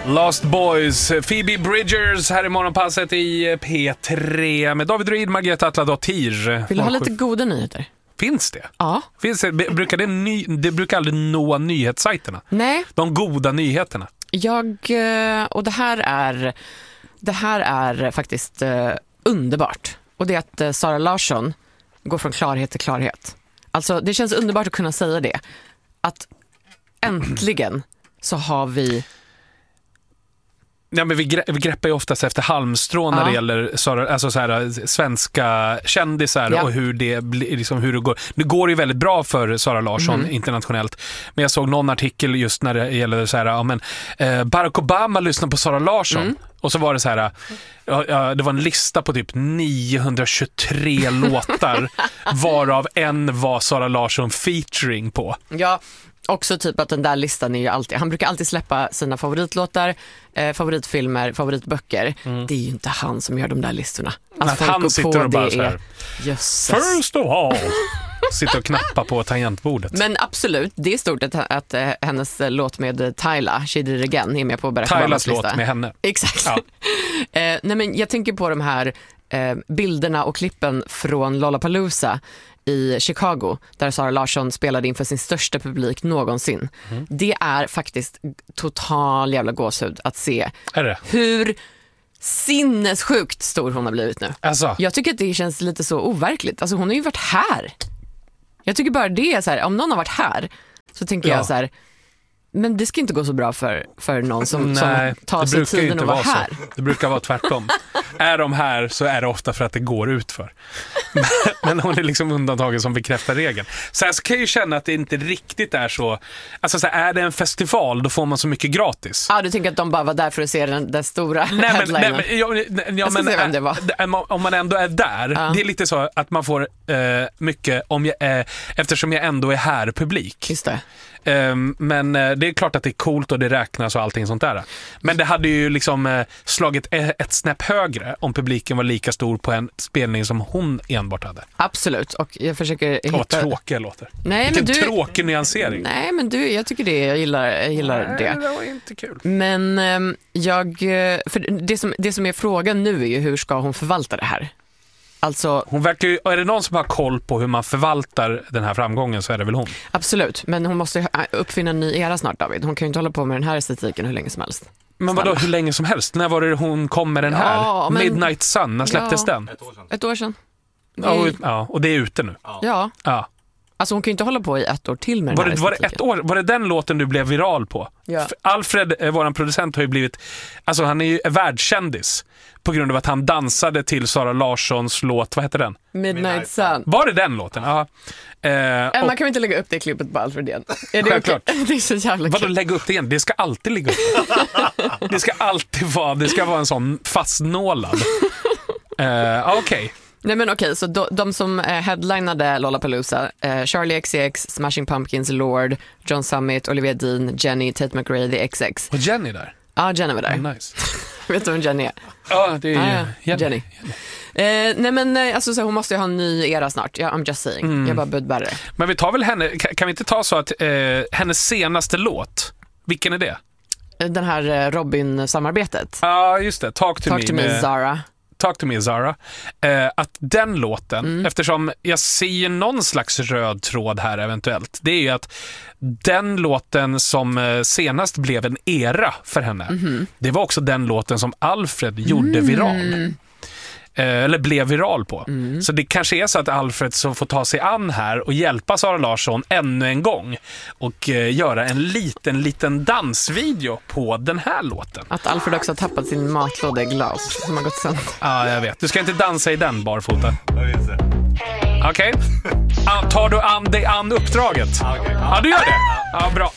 Lost Boys, Phoebe Bridgers här i morgonpasset i P3 med David Ryd, Margareta Atladottir. Vill du ha lite goda nyheter? Finns det? Ja. Finns det? Det brukar aldrig nå nyhetssajterna. Nej. De goda nyheterna. Och det här är faktiskt underbart. Och det är att Sara Larsson går från klarhet till klarhet. Alltså det känns underbart att kunna säga det. Att äntligen så har vi... Ja, men vi greppar ju oftast efter halmstrå när det gäller alltså så här, svenska kändisar och hur det blir, liksom hur det går. Det går ju väldigt bra för Sara Larsson internationellt. Men jag såg någon artikel just när det gäller så här, Barack Obama lyssnar på Sara Larsson. Och så var det så här, det var en lista på typ 923 låtar varav en var Sara Larsson featuring på. Ja. Också typ att den där listan är ju alltid... Han brukar alltid släppa sina favoritlåtar, favoritfilmer, favoritböcker. Det är ju inte han som gör de där listorna. Alltså han sitter och bara så här... First of all... sitter och knappar på tangentbordet. Men absolut, det är stort att hennes låt med Tyla, She Did It Again, är med på Barack Obamas lista. låt med henne. Exakt. Ja. Nej, men jag tänker på de här bilderna och klippen från Lollapalooza i Chicago, där Sara Larsson spelade inför sin största publik någonsin. Det är faktiskt total jävla gåshud att se hur sinnessjukt stor hon har blivit nu. Alltså. Jag tycker att det känns lite så overkligt. Alltså hon har ju varit här. Jag tycker bara det är så här, om någon har varit här så tänker jag så här, men det ska inte gå så bra för någon som tar sig tiden att vara här. Det brukar vara tvärtom. Är de här så är det ofta för att det går ut för. Men hon är liksom undantagen som bekräftar regeln. Så jag kan ju känna att det inte riktigt är så. Alltså så här, är det en festival då får man så mycket gratis. Ja, du tänker att de bara var där för att se den stora headlinen. Om man ändå är där, det är lite så att man får mycket eftersom jag ändå är här publik. Just det. Men det är klart att det är coolt och det räknas och allting sånt där. Men det hade ju liksom slagit ett snäpp högre om publiken var lika stor på en spelning som hon enbart hade. Absolut, och jag försöker hitta... Vad tråkiga låter. Nej, vilken tråkig nyansering. Nej, men jag tycker det, jag gillar det. Det var inte kul. Men för det som är frågan nu är ju hur ska hon förvalta det här? Alltså, hon verkar ju, är det någon som har koll på hur man förvaltar den här framgången så är det väl hon. Absolut, men hon måste uppfinna en ny era snart, David. Hon kan ju inte hålla på med den här estetiken hur länge som helst. Men vadå hur länge som helst? När var det hon kom med den här? Midnight Sun, när släpptes den? Ett år sedan. Ja, och det är ute nu. Ja. Alltså hon kan ju inte hålla på i ett år till med den här var det ett år? Var det den låten du blev viral på? Ja. Alfred, våran producent, har ju blivit... Alltså han är ju världskändis på grund av att han dansade till Sara Larssons låt. Vad heter den? Midnight Sun. Var det den låten? Ja. Man kan inte lägga upp det klippet på Alfred igen. Är det självklart. Okay? Det är så jävla Vadå lägga upp det igen? Det ska alltid ligga upp. Det ska alltid vara... Det ska vara en sån fastnålad. Okej. Nej men okej, så de som headlinade Lollapalooza, Charlie XCX, Smashing Pumpkins, Lord, John Summit, Olivia Dean, Jenny, Tate McRae, The XX. Och Jenny där? Ja, Jenny var där. Nice. Vet du vem Jenny är? Ja, det är Jenny. Nej men alltså så hon måste ju ha en ny era snart. I'm just saying. Jag bara budbärare. Men vi tar väl henne, kan vi inte ta så att hennes senaste låt, vilken är det? Den här Robin-samarbetet. Ja, just det. Talk to me Zara. Talk to me Zara. Att den låten, eftersom jag ser någon slags röd tråd här eventuellt, det är ju att den låten som senast blev en era för henne, det var också den låten som Alfred gjorde viral. Eller blev viral på. Så det kanske är så att Alfred så får ta sig an här och hjälpa Sara Larsson ännu en gång och göra en liten dansvideo på den här låten. Att Alfred också har tappat sin matlåda i glas som har gått sönder. Ja, jag vet. Du ska inte dansa i den barfota. Okej. Tar du dig an uppdraget? Ja, du gör det. Ja, bra.